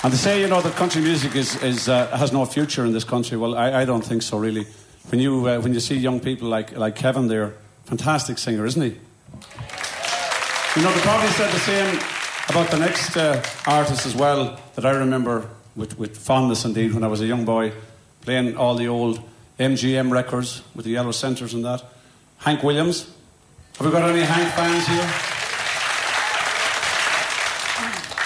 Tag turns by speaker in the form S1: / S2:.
S1: And they say, you know, that country music is has no future in this country. Well, I don't think so, really. When you see young people like Kevin there, fantastic singer, isn't he? You know, they probably said the same about the next artist as well, that I remember with fondness indeed when I was a young boy, playing all the old MGM records with the yellow centres and that. Hank Williams. Have we got any Hank fans here?